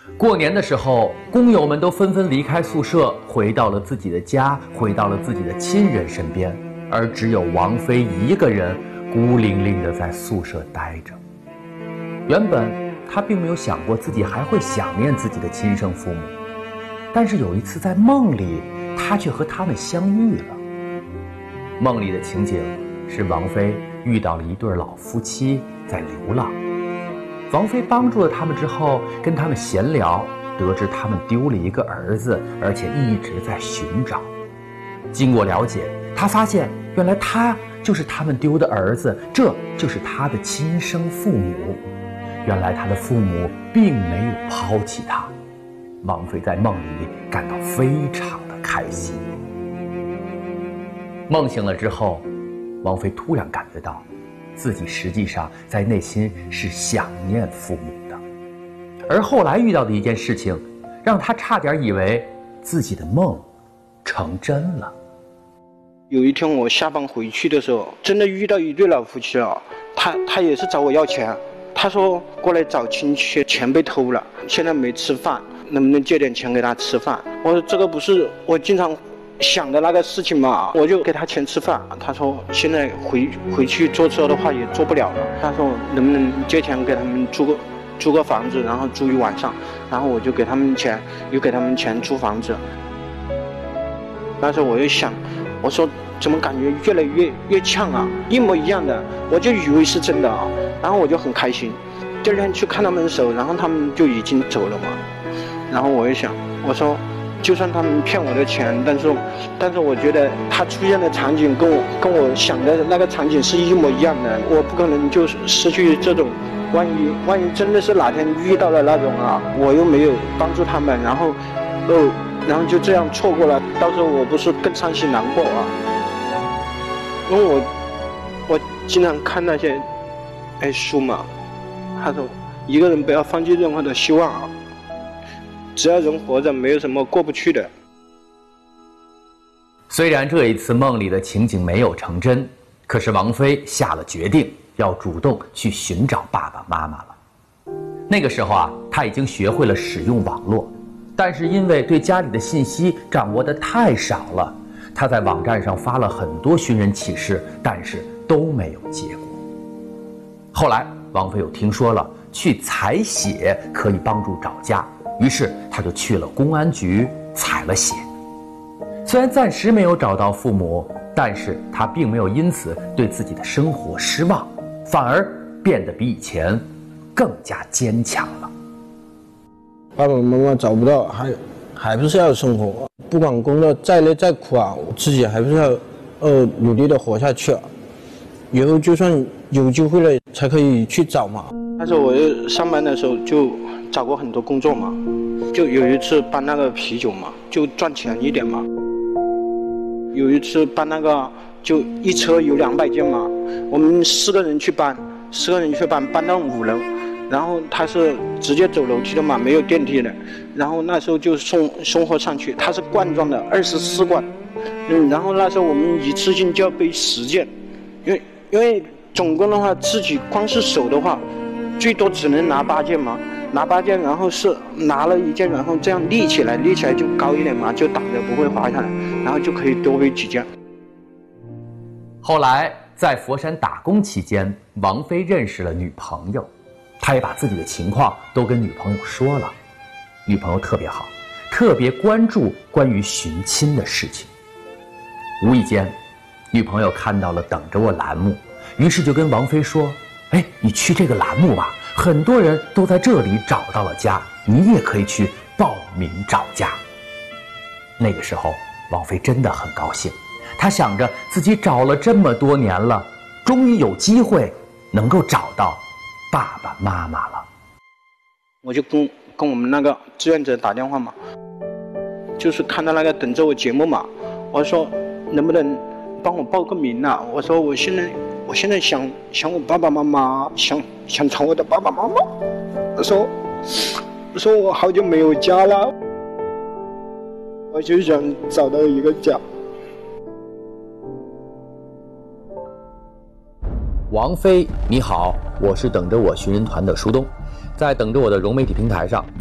过年的时候，工友们都纷纷离开宿舍，回到了自己的家，回到了自己的亲人身边，而只有王菲一个人孤零零地在宿舍待着。原本她并没有想过自己还会想念自己的亲生父母，但是有一次在梦里，她却和他们相遇了。梦里的情景是王菲遇到了一对老夫妻在流浪，王菲帮助了他们之后，跟他们闲聊，得知他们丢了一个儿子，而且一直在寻找。经过了解，她发现原来他就是他们丢的儿子，这就是他的亲生父母。原来他的父母并没有抛弃他。王菲在梦里感到非常的开心。梦醒了之后，王菲突然感觉到自己实际上在内心是想念父母的。而后来遇到的一件事情，让她差点以为自己的梦成真了。 有一天我下班回去的时候，真的遇到一对老夫妻啊，他也是找我要钱，他说过来找亲戚，钱被偷了，现在没吃饭，能不能借点钱给他吃饭？我说这个不是我经常想的那个事情嘛，我就给他钱吃饭。他说现在回去坐车的话也坐不了了，他说能不能借钱给他们租个房子，然后租一晚上，然后我就给他们钱，又给他们钱租房子。那时候我就想，我说怎么感觉越来越呛啊，一模一样的，我就以为是真的啊，然后我就很开心。第二天去看他们的时候，然后他们就已经走了嘛，然后我就想，我说就算他们骗我的钱，但是我觉得他出现的场景跟我想的那个场景是一模一样的，我不可能就失去这种，万一真的是哪天遇到了那种啊，我又没有帮助他们，然后就这样错过了，到时候我不是更伤心难过啊？因为我经常看那些书嘛，他说一个人不要放弃任何的希望啊，只要人活着，没有什么过不去的。 虽然这一次梦里的情景没有成真，可是王菲下了决定，要主动去寻找爸爸妈妈了。那个时候啊，她已经学会了使用网络，但是因为对家里的信息掌握得太少了，她在网站上发了很多寻人启事，但是都没有结果。后来王菲又听说了去采血可以帮助找家，于是她就去了公安局采了血。虽然暂时没有找到父母，但是她并没有因此对自己的生活失望，反而变得比以前更加坚强了。 爸爸妈妈找不到，还不是要生活，不管工作再累再苦啊，我自己还不是要努力的活下去啊。以后就算有机会了才可以去找嘛。 那时候我上班的时候就找过很多工作嘛，就有一次搬那个啤酒嘛，就赚钱一点嘛。有一次搬那个就一车有200件嘛，我们4个人去搬，搬到5楼，然后他是直接走楼梯的嘛，没有电梯的，然后那时候就送货上去，它是罐装的24罐，然后那时候我们一次性就要背10件，因为总共的话自己光是手的话最多只能拿8件嘛，拿8件，然后是拿了1件，然后这样立起来就高一点嘛，就打着不会滑下来，然后就可以多背几件。 后来在佛山打工期间，王菲认识了女朋友，她也把自己的情况都跟女朋友说了。女朋友特别好，特别关注关于寻亲的事情。无意间，女朋友看到了等着我栏目，于是就跟王菲说，你去这个栏目吧，很多人都在这里找到了家，你也可以去报名找家。那个时候王菲真的很高兴，她想着自己找了这么多年了，终于有机会能够找到爸爸妈妈了。 我就跟我们那个志愿者打电话嘛，就是看到那个等着我节目嘛，我说能不能帮我报个名啊？我说我现在想我爸爸妈妈，想找我的爸爸妈妈。我说我好久没有家了，我就想找到一个家。 王菲，你好，我是等着我寻人团的舒东，在等着我的融媒体平台上，